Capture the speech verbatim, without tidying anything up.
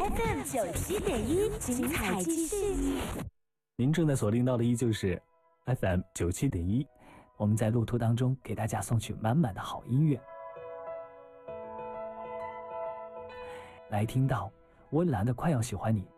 F M 九七点一，精彩继续。 您正在锁定到的依旧是 F M 九七点一，我们在路途当中给大家送去满满的好音乐。来听到温岚的《快要喜欢你》，